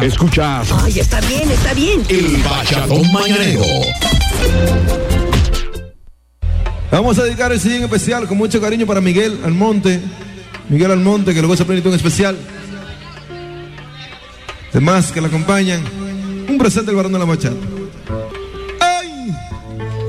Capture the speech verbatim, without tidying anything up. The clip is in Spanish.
Escuchas. Ay, está bien, está bien. El Bachatón Mañanero. Vamos a dedicar ese día en especial con mucho cariño para Miguel Almonte. Miguel Almonte, que luego se plenitud en especial. Demás que le acompañan. Un presente del varón de la bachata.